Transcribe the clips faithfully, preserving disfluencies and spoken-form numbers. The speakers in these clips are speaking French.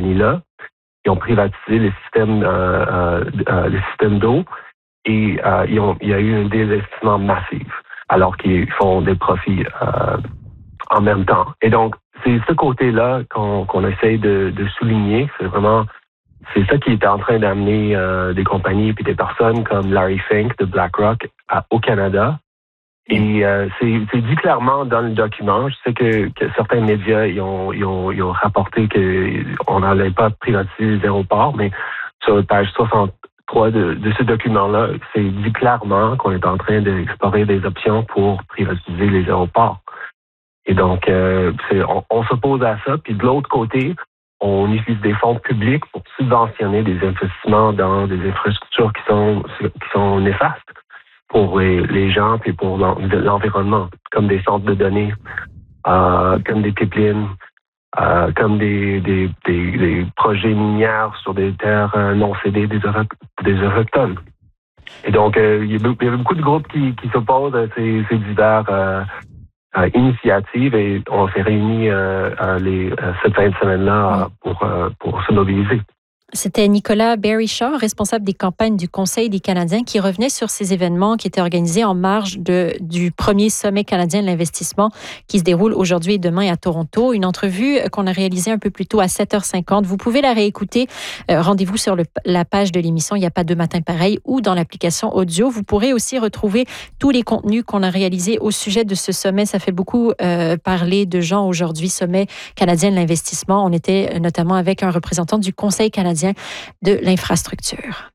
compagnie-là. Ils ont privatisé le système, euh, euh, le système d'eau et euh, ils ont, il y a eu un désinvestissement massif alors qu'ils font des profits euh, en même temps. Et donc, c'est ce côté-là qu'on, qu'on essaye de, de souligner. C'est vraiment, c'est ça qui est en train d'amener euh, des compagnies et des personnes comme Larry Fink de BlackRock à, au Canada. Et euh, c'est, c'est dit clairement dans le document. Je sais que, que certains médias ils ont, ils ont, ils ont rapporté qu'on n'allait pas privatiser les aéroports, mais sur la page soixante-trois de, de ce document-là, c'est dit clairement qu'on est en train d'explorer des options pour privatiser les aéroports. Et donc, euh, c'est, on, on s'oppose à ça. Puis de l'autre côté, on utilise des fonds publics pour subventionner des investissements dans des infrastructures qui sont, qui sont néfastes pour les, les gens et pour l'environnement, comme des centres de données, euh, comme des pipelines, euh, comme des, des, des, des projets minières sur des terres non cédées des, des autochtones. Et donc, euh, il y a beaucoup de groupes qui, qui s'opposent à ces, ces divers euh, euh, initiatives et on s'est réunis euh, euh, les, euh, cette fin de semaine-là pour, euh, pour se mobiliser. C'était Nicolas Berry-Shaw, responsable des campagnes du Conseil des Canadiens, qui revenait sur ces événements qui étaient organisés en marge de, du premier sommet canadien de l'investissement qui se déroule aujourd'hui et demain à Toronto. Une entrevue qu'on a réalisée un peu plus tôt à sept heures cinquante. Vous pouvez la réécouter. Euh, rendez-vous sur le, la page de l'émission Il n'y a pas deux matins pareils ou dans l'application audio. Vous pourrez aussi retrouver tous les contenus qu'on a réalisés au sujet de ce sommet. Ça fait beaucoup euh, parler de gens aujourd'hui, sommet canadien de l'investissement. On était notamment avec un représentant du Conseil canadien de l'infrastructure.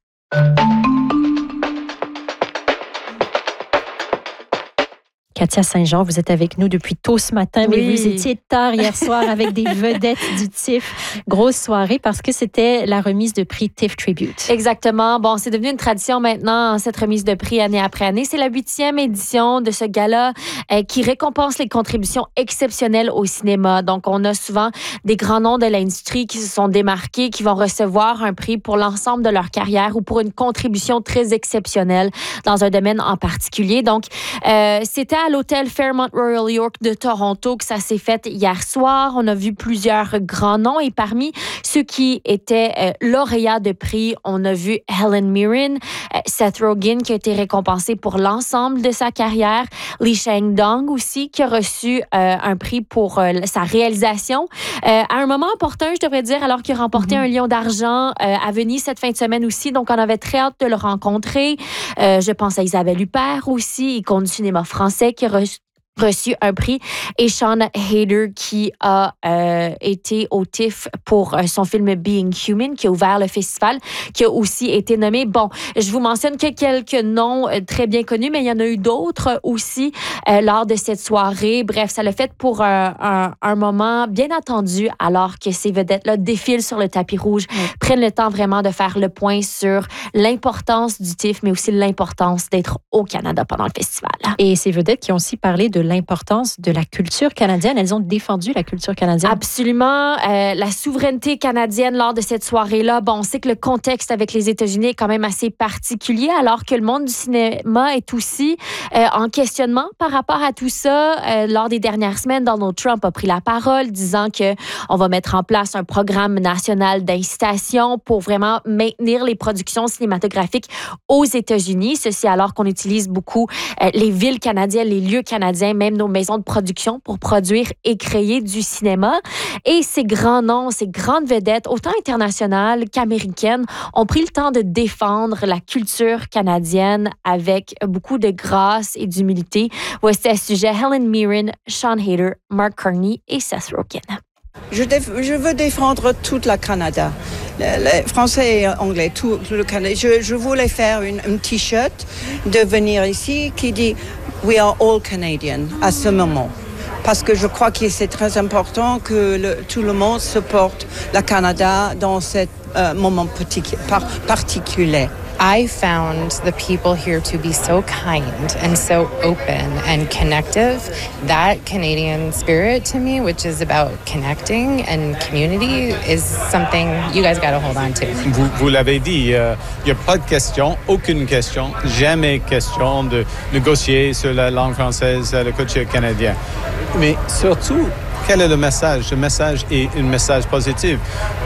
Katia Saint-Jean, vous êtes avec nous depuis tôt ce matin, mais oui. vous étiez tard hier soir avec des vedettes du T I F. Grosse soirée parce que c'était la remise de prix T I F Tribute. Exactement. Bon, c'est devenu une tradition maintenant, cette remise de prix année après année. C'est la huitième édition de ce gala euh, qui récompense les contributions exceptionnelles au cinéma. Donc, on a souvent des grands noms de l'industrie qui se sont démarqués, qui vont recevoir un prix pour l'ensemble de leur carrière ou pour une contribution très exceptionnelle dans un domaine en particulier. Donc, euh, c'était à l'hôtel Fairmont Royal York de Toronto que ça s'est fait hier soir. On a vu plusieurs grands noms et parmi ceux qui étaient euh, lauréats de prix, on a vu Helen Mirren, euh, Seth Rogen qui a été récompensé pour l'ensemble de sa carrière, Lee Chang-dong aussi qui a reçu euh, un prix pour euh, sa réalisation. Euh, à un moment opportun, je devrais dire, alors qu'il a remporté mm-hmm. un Lion d'argent euh, à Venise cette fin de semaine aussi. Donc, on avait très hâte de le rencontrer. Euh, je pense à Isabelle Huppert aussi, icône du cinéma français qui a reçu reçu un prix, et Sean Hayter qui a euh, été au T I F pour euh, son film Being Human qui a ouvert le festival, qui a aussi été nommé. Bon, je vous mentionne que quelques noms euh, très bien connus, mais il y en a eu d'autres aussi euh, lors de cette soirée. Bref, ça l'a fait pour un, un, un moment bien attendu alors que ces vedettes-là défilent sur le tapis rouge, mmh. prennent le temps vraiment de faire le point sur l'importance du T I F, mais aussi l'importance d'être au Canada pendant le festival. Et ces vedettes qui ont aussi parlé de l'importance de la culture canadienne. Elles ont défendu la culture canadienne. Absolument. Euh, la souveraineté canadienne lors de cette soirée-là, bon, on sait que le contexte avec les États-Unis est quand même assez particulier, alors que le monde du cinéma est aussi euh, en questionnement par rapport à tout ça. Euh, lors des dernières semaines, Donald Trump a pris la parole, disant que on va mettre en place un programme national d'incitation pour vraiment maintenir les productions cinématographiques aux États-Unis. Ceci alors qu'on utilise beaucoup euh, les villes canadiennes, les lieux canadiens, même nos maisons de production pour produire et créer du cinéma. Et ces grands noms, ces grandes vedettes, autant internationales qu'américaines, ont pris le temps de défendre la culture canadienne avec beaucoup de grâce et d'humilité. Voici à ce sujet Helen Mirren, Sean Hayter, Mark Carney et Seth Rogen. Je, déf- je veux défendre tout le Canada, le, le français et anglais, tout, tout le Canada. Je, je voulais faire une, un t-shirt de venir ici qui dit « We are all Canadian » à ce moment. Parce que je crois que c'est très important que le, tout le monde supporte le Canada dans ce euh, moment partic- par- particulier. I found the people here to be so kind and so open and connective. That Canadian spirit to me, which is about connecting and community, is something you guys got to hold on to. Vous, vous l'avez dit, il euh, n'y a pas de question, aucune question, jamais question de négocier sur la langue française, la culture canadienne. Mais surtout, quel est le message? Le message est un message positif.